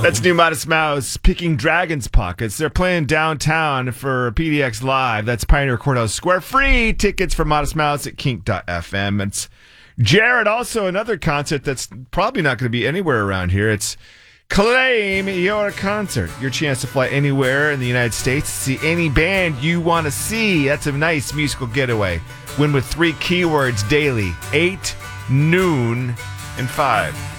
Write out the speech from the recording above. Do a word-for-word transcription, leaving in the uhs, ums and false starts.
That's new Modest Mouse picking Dragon's Pockets. They're playing downtown for P D X Live. That's Pioneer Courthouse Square. Free tickets for Modest Mouse at kink dot f m. It's Jared, also another concert that's probably not going to be anywhere around here. It's Claim Your Concert. Your chance to fly anywhere in the United States to see any band you want to see. That's a nice musical getaway. Win with three keywords daily: eight, noon, and five.